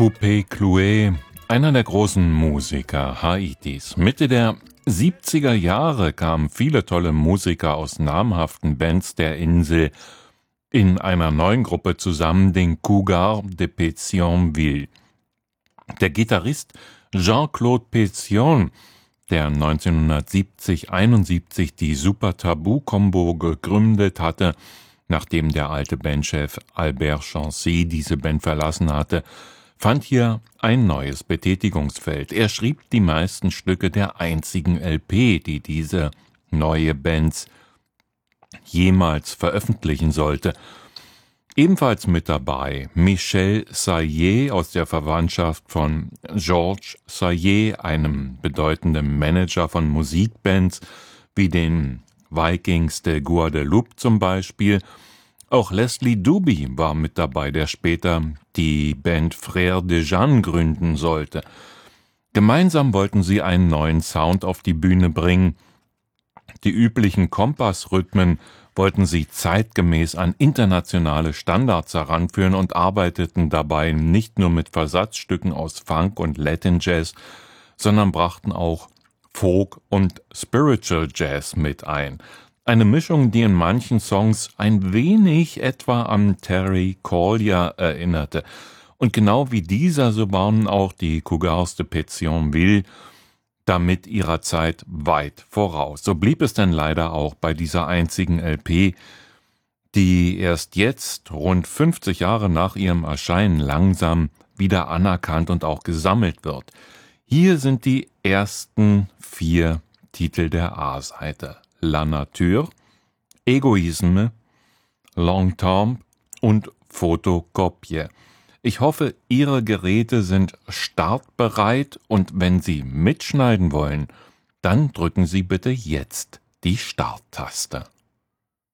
Coupé Cloué, einer der großen Musiker Haitis. Mitte der 70er Jahre kamen viele tolle Musiker aus namhaften Bands der Insel in einer neuen Gruppe zusammen, den Cougars de Pétionville. Der Gitarrist Jean-Claude Pétion, der 1970/71 die Super Tabou-Combo gegründet hatte, nachdem der alte Bandchef Albert Chancy diese Band verlassen hatte, fand hier ein neues Betätigungsfeld. Er schrieb die meisten Stücke der einzigen LP, die diese neue Band jemals veröffentlichen sollte. Ebenfalls mit dabei Michel Saillet aus der Verwandtschaft von Georges Saillet, einem bedeutenden Manager von Musikbands wie den Vikings de Guadeloupe zum Beispiel. Auch Leslie Doobie war mit dabei, der später die Band Frères de Jeanne gründen sollte. Gemeinsam wollten sie einen neuen Sound auf die Bühne bringen. Die üblichen Kompassrhythmen wollten sie zeitgemäß an internationale Standards heranführen und arbeiteten dabei nicht nur mit Versatzstücken aus Funk und Latin Jazz, sondern brachten auch Folk und Spiritual Jazz mit ein. Eine Mischung, die in manchen Songs ein wenig etwa an Terry Collier erinnerte. Und genau wie dieser, so waren auch die Cougars de Pétionville damit ihrer Zeit weit voraus. So blieb es denn leider auch bei dieser einzigen LP, die erst jetzt, rund 50 Jahre nach ihrem Erscheinen, langsam wieder anerkannt und auch gesammelt wird. Hier sind die ersten 4 Titel der A-Seite: La Nature, Egoisme, Longtemps und Photokopie. Ich hoffe, Ihre Geräte sind startbereit und wenn Sie mitschneiden wollen, dann drücken Sie bitte jetzt die Starttaste.